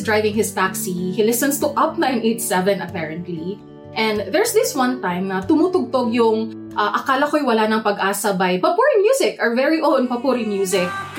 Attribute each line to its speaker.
Speaker 1: driving his taxi, he listens to Up 987 apparently. And there's this one time na tumutugtog yung Akala Ko'y Wala Ng Pag-asa by Papuri Music, our very own Papuri Music.